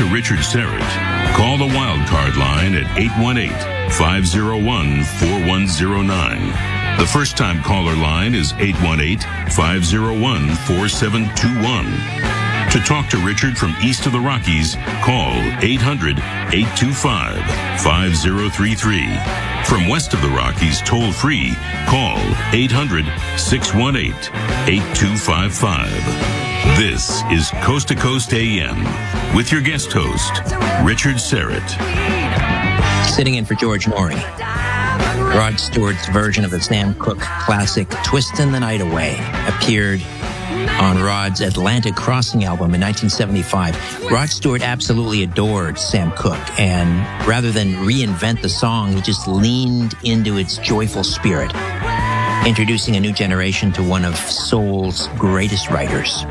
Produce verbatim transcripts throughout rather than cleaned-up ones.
to Richard Serrett, call the Wildcard line at eight one eight, five oh one, four one oh nine. The first-time caller line is eight one eight, five oh one, four seven two one. To talk to Richard from east of the Rockies, call eight hundred, eight two five, five oh three three. From west of the Rockies, toll-free, call eight hundred, six one eight, eight two five five. This is Coast to Coast A M with your guest host, Richard Serrett. Sitting in for George Norrie. Rod Stewart's version of the Sam Cooke classic Twistin' the Night Away appeared on Rod's Atlantic Crossing album in nineteen seventy-five. Rod Stewart absolutely adored Sam Cooke, and rather than reinvent the song, he just leaned into its joyful spirit, introducing a new generation to one of soul's greatest writers.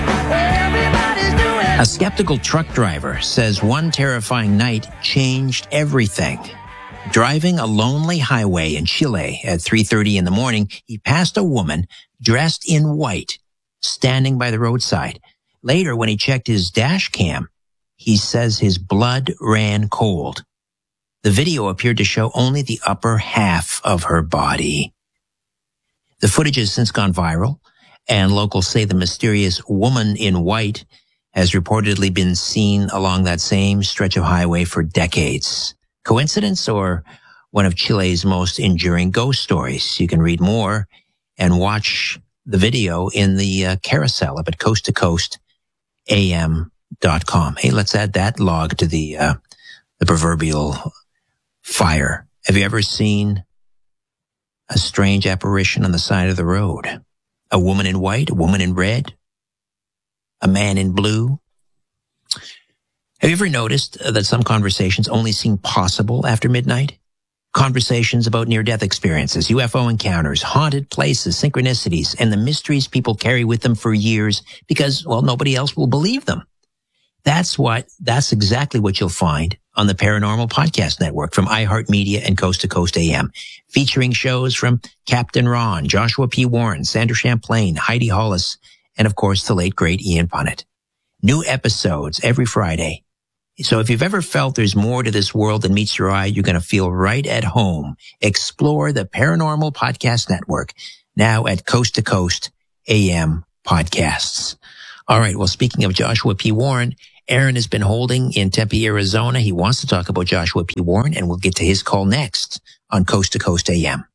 A skeptical truck driver says one terrifying night changed everything. Driving a lonely highway in Chile at three thirty in the morning, he passed a woman dressed in white, standing by the roadside. Later, when he checked his dash cam, he says his blood ran cold. The video appeared to show only the upper half of her body. The footage has since gone viral, and locals say the mysterious woman in white has reportedly been seen along that same stretch of highway for decades. Coincidence or one of Chile's most enduring ghost stories? You can read more and watch the video in the uh, carousel up at coast to coast A M dot com. Hey, let's add that log to the uh, the proverbial fire. Have you ever seen a strange apparition on the side of the road? A woman in white, a woman in red, a man in blue? Have you ever noticed that some conversations only seem possible after midnight? Conversations about near-death experiences, U F O encounters, haunted places, synchronicities, and the mysteries people carry with them for years because, well, nobody else will believe them. That's what, that's exactly what you'll find on the Paranormal Podcast Network from iHeartMedia and Coast to Coast A M, featuring shows from Captain Ron, Joshua P. Warren, Sandra Champlain, Heidi Hollis, and of course, the late, great Ian Punnett. New episodes every Friday. So if you've ever felt there's more to this world than meets your eye, you're going to feel right at home. Explore the Paranormal Podcast Network, now at Coast to Coast A M Podcasts. All right, well, speaking of Joshua P. Warren, Aaron has been holding in Tempe, Arizona. He wants to talk about Joshua P. Warren, and we'll get to his call next on Coast to Coast A M.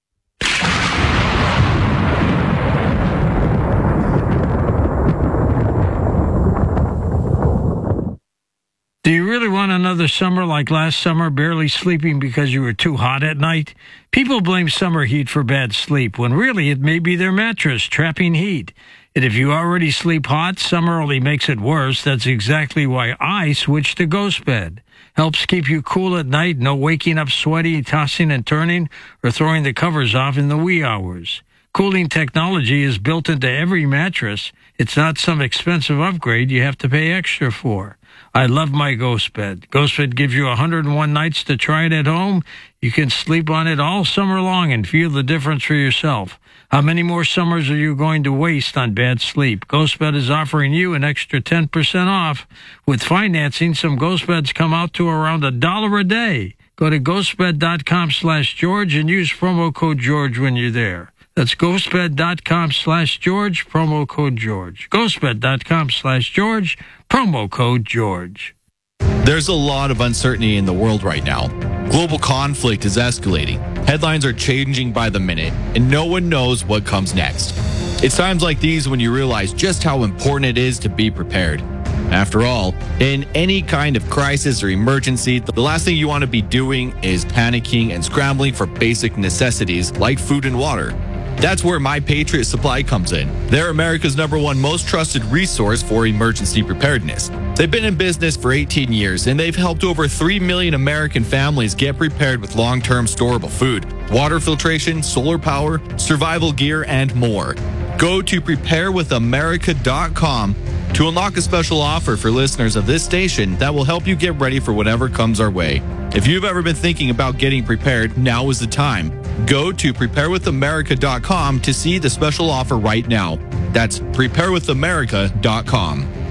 Do you really want another summer like last summer, barely sleeping because you were too hot at night? People blame summer heat for bad sleep, when really it may be their mattress trapping heat. And if you already sleep hot, summer only makes it worse. That's exactly why I switched to Ghost Bed. Helps keep you cool at night, no waking up sweaty, tossing and turning, or throwing the covers off in the wee hours. Cooling technology is built into every mattress. It's not some expensive upgrade you have to pay extra for. I love my Ghost Bed. Ghost Bed gives you one hundred one nights to try it at home. You can sleep on it all summer long and feel the difference for yourself. How many more summers are you going to waste on bad sleep? Ghost Bed is offering you an extra ten percent off. With financing, some Ghost Beds come out to around a dollar a day. Go to ghostbed.com slash George and use promo code George when you're there. That's ghostbed.com slash George, promo code George. ghostbed.com slash George, promo code George. There's a lot of uncertainty in the world right now. Global conflict is escalating. Headlines are changing by the minute, and no one knows what comes next. It's times like these when you realize just how important it is to be prepared. After all, in any kind of crisis or emergency, the last thing you want to be doing is panicking and scrambling for basic necessities like food and water. That's where My Patriot Supply comes in. They're America's number one most trusted resource for emergency preparedness. They've been in business for eighteen years, and they've helped over three million American families get prepared with long-term storable food, water filtration, solar power, survival gear, and more. Go to prepare with america dot com to unlock a special offer for listeners of this station that will help you get ready for whatever comes our way. If you've ever been thinking about getting prepared, now is the time. Go to prepare with america dot com to see the special offer right now. That's prepare with america dot com.